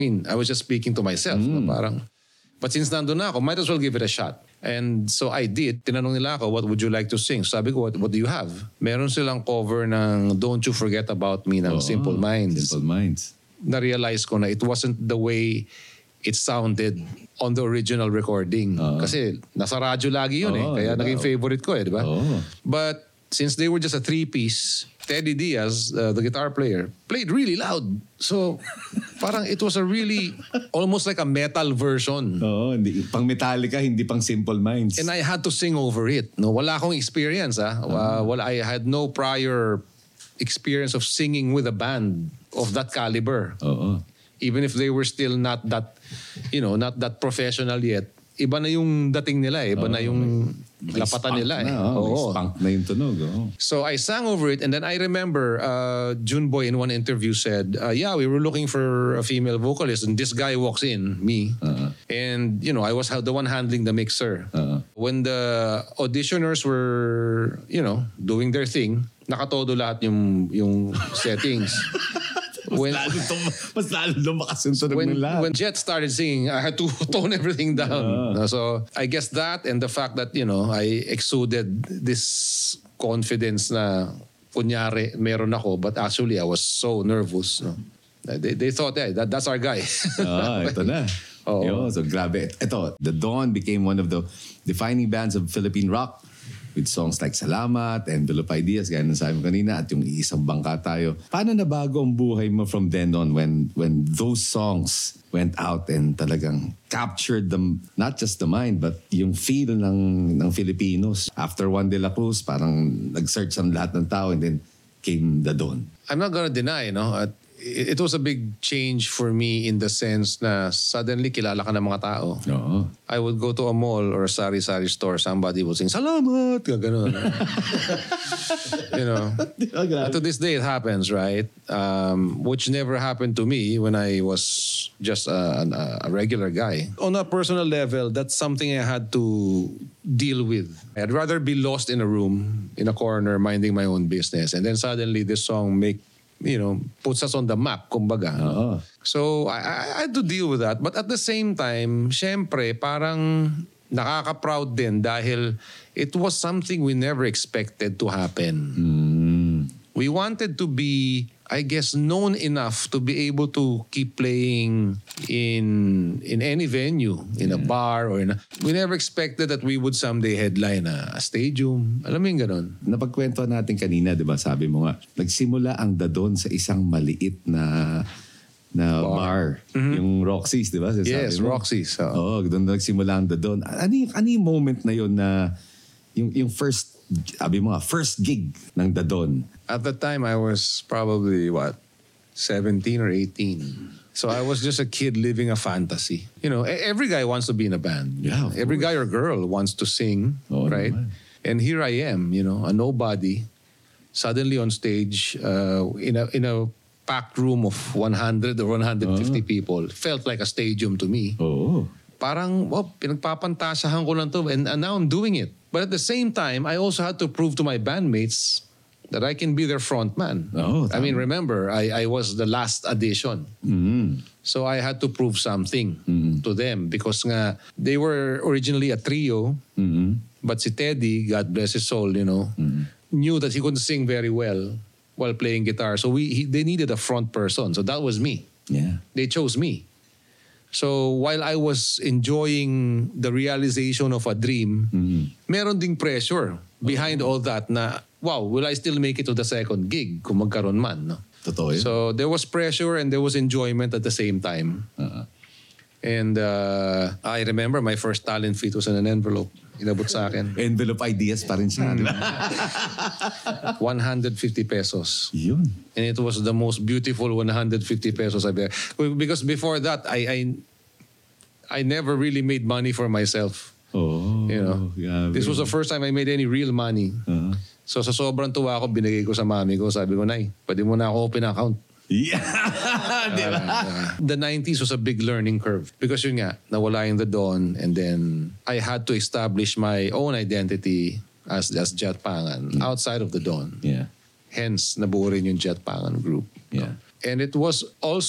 mean, I was just speaking to myself. No? Parang, but since nandun na ako, might as well give it a shot. And so I did. Tinanong nila ako, what would you like to sing? Sabi ko, what do you have? Meron silang cover ng Don't You Forget About Me ng Simple Minds. Simple Minds. Na-realize ko na it wasn't the way it sounded on the original recording. Kasi nasa radyo lagi yun Kaya naging favorite ko di ba? But since they were just a three-piece, Teddy Diaz, the guitar player, played really loud. So parang it was a really, almost like a metal version. Hindi, pang Metallica, hindi pang Simple Minds. And I had to sing over it. No, wala akong experience. I had no prior experience of singing with a band of that caliber. Even if they were still not that, not that professional yet. Iba na yung dating nila Iba na yung lapatan nila May spunk na yung tunog. So I sang over it, and then I remember June Boy in one interview said, yeah, we were looking for a female vocalist, and this guy walks in, me, and I was the one handling the mixer. When the auditioners were, doing their thing, nakatodo lahat yung settings. Mas lalo lumakas yung tunog ng lahat. When Jet started singing, I had to tone everything down. So I guess that and the fact that, I exuded this confidence na kunyari meron ako, but actually I was so nervous. They thought, that's our guy. Ito na. So grabe. Ito, The Dawn became one of the defining bands of Philippine rock, with songs like Salamat, Envelope Ideas, gaya ng sabi mo kanina, at yung Iisang Bangka Tayo. Paano nabago ang buhay mo from then on when those songs went out and talagang captured them, not just the mind, but yung feel ng Filipinos? After Juan de la Cruz, parang nag-search ang lahat ng tao and then came The Dawn. I'm not gonna deny, it was a big change for me in the sense na suddenly kilala ka ng mga tao. I would go to a mall or a sari-sari store, somebody would sing, Salamat! Gano'n. To this day it happens, right? Which never happened to me when I was just a regular guy. On a personal level, that's something I had to deal with. I'd rather be lost in a room, in a corner, minding my own business, and then suddenly this song puts us on the map, kumbaga. So, I had to deal with that. But at the same time, syempre, parang nakaka-proud din dahil it was something we never expected to happen. We wanted to be, I guess, known enough to be able to keep playing in any venue, in a bar, we never expected that we would someday headline a stadium. Alam mo yung ganon? Napagkwento natin kanina, di ba? Sabi mo nga, nagsimula ang The Dawn sa isang maliit na bar. Yung Roxy's, di ba? Yes, Roxy's. Doon nagsimula ang The Dawn. Ano yung moment na yun na yung first, sabi mo nga, first gig ng The Dawn? At the time, I was probably, 17 or 18. So I was just a kid living a fantasy. Every guy wants to be in a band. Yeah, every guy or girl wants to sing, right? Naman. And here I am, a nobody, suddenly on stage in a packed room of 100 or 150 people. Felt like a stadium to me. Parang, pinagpapantasahan ko lang to, and now I'm doing it. But at the same time, I also had to prove to my bandmates that I can be their front man. I mean, remember, I was the last addition. So I had to prove something to them because nga, they were originally a trio, but si Teddy, God bless his soul, knew that he couldn't sing very well while playing guitar. So they needed a front person. So that was me. Yeah. They chose me. So while I was enjoying the realization of a dream, meron ding pressure behind all that na, wow, will I still make it to the second gig kung magkaroon man? No? Totoo yun. So there was pressure and there was enjoyment at the same time. And I remember my first talent feat was in an envelope. Inabot sa akin. Envelope Ideas pa rin siya. 150 pesos. Yun. And it was the most beautiful 150 pesos I've ever. Because before that, I never really made money for myself. This was the first time I made any real money. So sa sobrang tuwa ako, binigay ko sa mami ko. Sabi ko, Nay, pwede mo na ako open account. Yeah. The 90s was a big learning curve because yun nga, nawala yung The Dawn, and then I had to establish my own identity as Jet Pangan outside of The Dawn. Yeah. Hence, nabuo rin yung Jet Pangan group. Yeah. And it was also